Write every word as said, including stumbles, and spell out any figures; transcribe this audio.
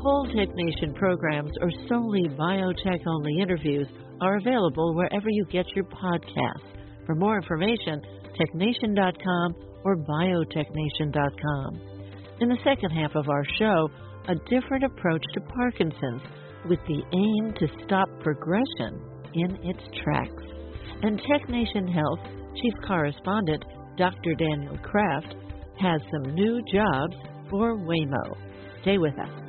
Full TechNation programs or solely biotech-only interviews are available wherever you get your podcasts. For more information, tech nation dot com or biotechnation dot com. In the second half of our show, a different approach to Parkinson's with the aim to stop progression in its tracks. And TechNation Health Chief Correspondent Doctor Daniel Kraft has some new jobs for Waymo. Stay with us.